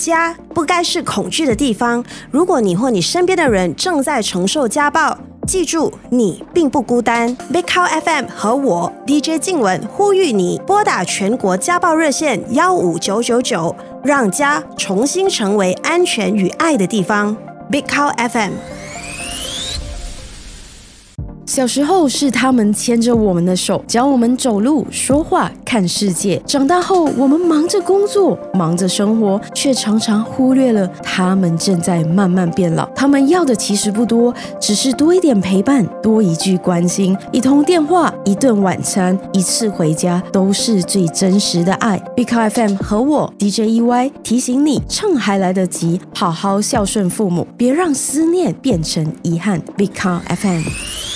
家不该是恐惧的地方。如果你或你身边的人正在承受家暴，记住，你并不孤单。Big Cow FM 和我 DJ 静雯呼吁你拨打全国家暴热线15999，让家重新成为安全与爱的地方。Big Cow FM。 小时候是他们牵着我们的手，教我们走路、说话、看世界。长大后，我们忙着工作，忙着生活，却常常忽略了他们正在慢慢变老。他们要的其实不多，只是多一点陪伴，多一句关心，一通电话，一顿晚餐，一次回家，都是最真实的爱。Big Cow FM 和我 DJ EY 提醒你，趁还来得及，好好孝顺父母，别让思念变成遗憾。Big Cow FM。